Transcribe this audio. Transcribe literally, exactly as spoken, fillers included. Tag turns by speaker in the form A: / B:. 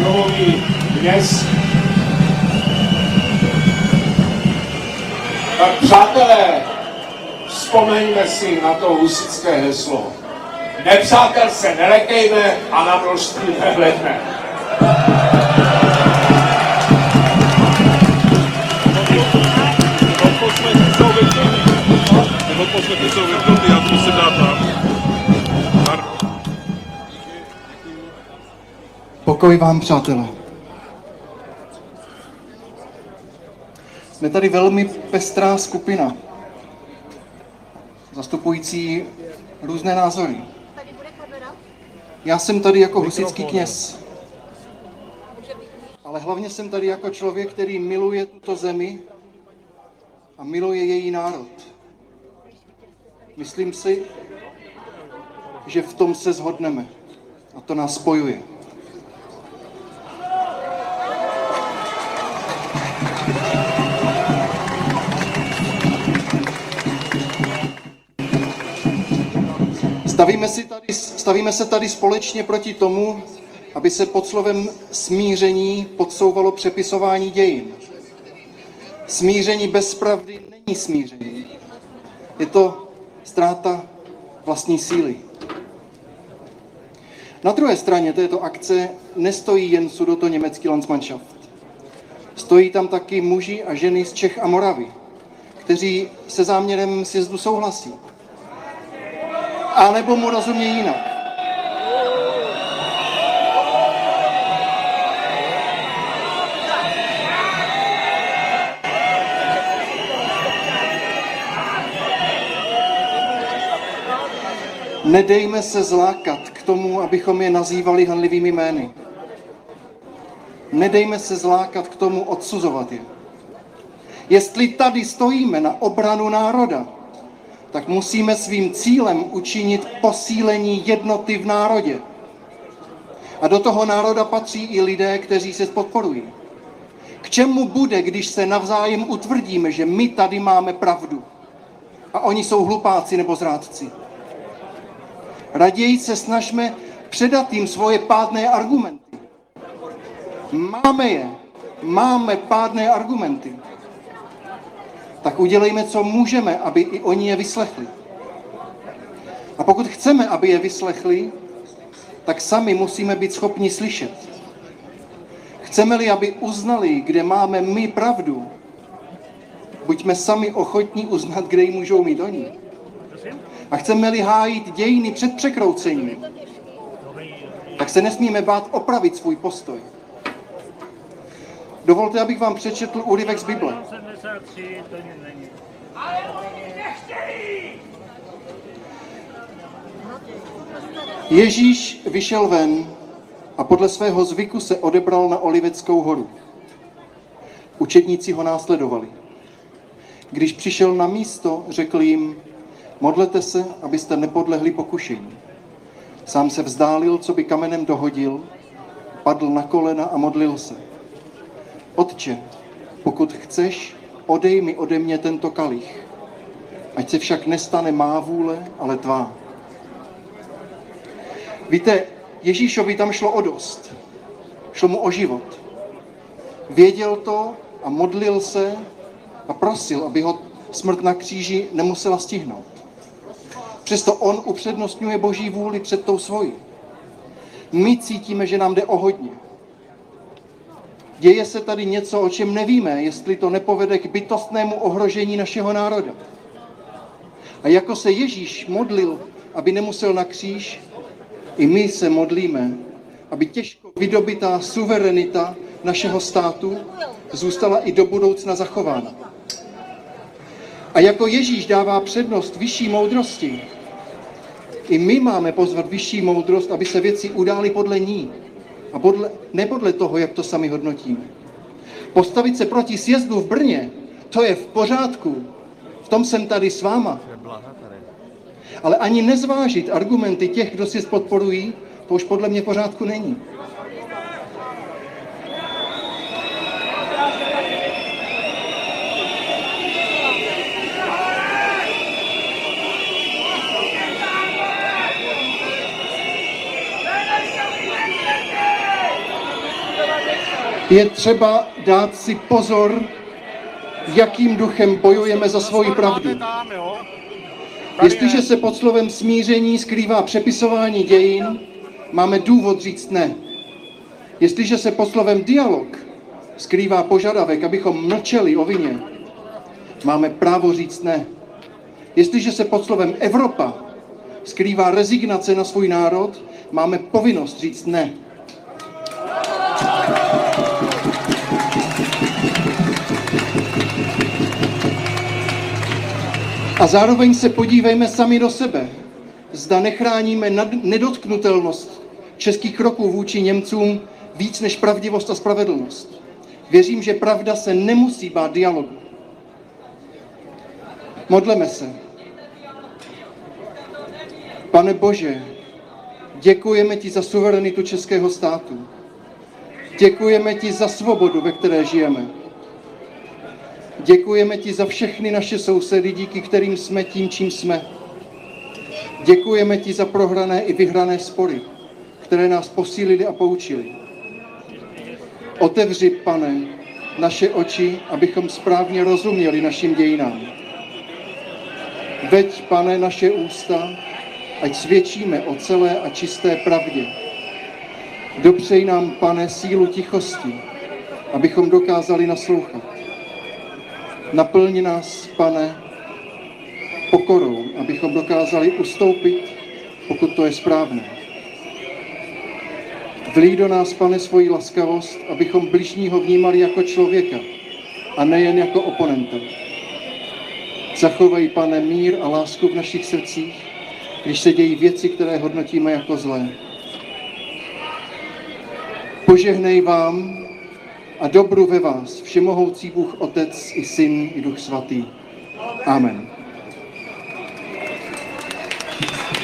A: kruhový kněz. Tak přátelé, vzpomeňme si na to husitské heslo. Nepřátel se nelekejme a na množství nehledme.
B: Nebo poslední jsou vypnutý, já to musím dát tam.
C: Pokoj vám, přátelé. Jsme tady velmi pestrá skupina, zastupující různé názory. Já jsem tady jako husitský kněz, ale hlavně jsem tady jako člověk, který miluje tuto zemi a miluje její národ. Myslím si, že v tom se shodneme a to nás spojuje. Stavíme, si tady, stavíme se tady společně proti tomu, aby se pod slovem smíření podsouvalo přepisování dějin. Smíření bez pravdy není smíření. Je to ztráta vlastní síly. Na druhé straně této akce nestojí jen sudetoněmecký Landsmannschaft. Stojí tam taky muži a ženy z Čech a Moravy, kteří se záměrem sjezdu souhlasí. A nebo mu rozumějí jinak. Nedejme se zlákat k tomu, abychom je nazývali hanlivými jmény. Nedejme se zlákat k tomu odsuzovat je. Jestli tady stojíme na obranu národa, tak musíme svým cílem učinit posílení jednoty v národě. A do toho národa patří i lidé, kteří se podporují. K čemu bude, když se navzájem utvrdíme, že my tady máme pravdu a oni jsou hlupáci nebo zrádci? Raději se snažme předat jim svoje pádné argumenty. Máme je, máme pádné argumenty. Tak udělejme, co můžeme, aby i oni je vyslechli. A pokud chceme, aby je vyslechli, tak sami musíme být schopni slyšet. Chceme-li, aby uznali, kde máme my pravdu, buďme sami ochotní uznat, kde ji můžou mít oni. A chceme-li hájit dějiny před překroucením, tak se nesmíme bát opravit svůj postoj. Dovolte, abych vám přečetl úryvek z Bible. Ježíš vyšel ven a podle svého zvyku se odebral na Oliveckou horu. Učedníci ho následovali. Když přišel na místo, řekl jim: modlete se, abyste nepodlehli pokušení. Sám se vzdálil, co by kamenem dohodil, padl na kolena a modlil se. Otče, pokud chceš, odej mi ode mě tento kalich. Ať se však nestane má vůle, ale tvá. Víte, Ježíšovi tam šlo o dost. Šlo mu o život. Věděl to a modlil se a prosil, aby ho smrt na kříži nemusela stihnout. Přesto on upřednostňuje Boží vůli před tou svojí. My cítíme, že nám jde o hodně. Děje se tady něco, o čem nevíme, jestli to nepovede k bytostnému ohrožení našeho národa. A jako se Ježíš modlil, aby nemusel na kříž, i my se modlíme, aby těžko vydobitá suverenita našeho státu zůstala i do budoucna zachována. A jako Ježíš dává přednost vyšší moudrosti, i my máme pozvat vyšší moudrost, aby se věci udály podle ní a podle, ne podle toho, jak to sami hodnotíme. Postavit se proti sjezdu v Brně, to je v pořádku, v tom jsem tady s váma. Ale ani nezvážit argumenty těch, kdo sjezd podporují, to už podle mě v pořádku není. Je třeba dát si pozor, jakým duchem bojujeme za svoji pravdu. Jestliže se pod slovem smíření skrývá přepisování dějin, máme důvod říct ne. Jestliže se pod slovem dialog skrývá požadavek, abychom mlčeli o vině, máme právo říct ne. Jestliže se pod slovem Evropa skrývá rezignace na svůj národ, máme povinnost říct ne. A zároveň se podívejme sami do sebe. Zda nechráníme nedotknutelnost českých kroků vůči Němcům víc než pravdivost a spravedlnost. Věřím, že pravda se nemusí bát dialogu. Modleme se. Pane Bože, děkujeme ti za suverenitu českého státu. Děkujeme ti za svobodu, ve které žijeme. Děkujeme ti za všechny naše sousedy, díky kterým jsme tím, čím jsme. Děkujeme ti za prohrané i vyhrané spory, které nás posílily a poučily. Otevři, Pane, naše oči, abychom správně rozuměli našim dějinám. Veď, Pane, naše ústa, ať svědčíme o celé a čisté pravdě. Dopřej nám, Pane, sílu tichosti, abychom dokázali naslouchat. Naplň nás, Pane, pokorou, abychom dokázali ustoupit, pokud to je správné. Vlij do nás, Pane, svoji laskavost, abychom bližního vnímali jako člověka a nejen jako oponenta. Zachovej, Pane, mír a lásku v našich srdcích, když se dějí věci, které hodnotíme jako zlé. Požehnej vám a dobru ve vás všemohoucí Bůh Otec i Syn i Duch Svatý. Amen.